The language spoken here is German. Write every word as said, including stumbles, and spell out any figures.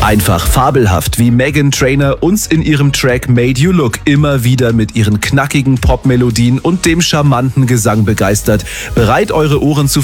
Einfach fabelhaft, wie Meghan Trainor uns in ihrem Track Made You Look immer wieder mit ihren knackigen Popmelodien und dem charmanten Gesang begeistert. Bereit, eure Ohren zu